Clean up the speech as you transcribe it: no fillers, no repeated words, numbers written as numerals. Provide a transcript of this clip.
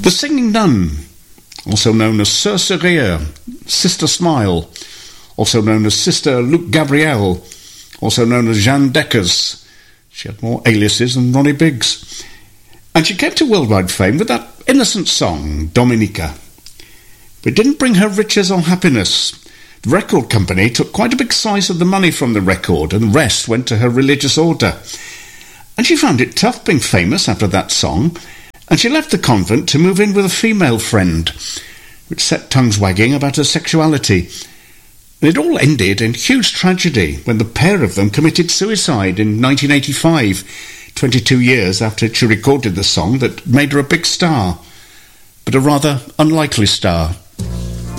The Singing Nun, also known as Sœur Sérère, Sister Smile, also known as Sister Luke Gabrielle, also known as Jeanne Deckers. She had more aliases than Ronnie Biggs. And she came to worldwide fame with that innocent song, Dominica. But it didn't bring her riches or happiness. The record company took quite a big slice of the money from the record, and the rest went to her religious order. And she found it tough being famous after that song, and she left the convent to move in with a female friend, which set tongues wagging about her sexuality. And it all ended in huge tragedy when the pair of them committed suicide in 1985, 22 years after she recorded the song that made her a big star, but a rather unlikely star.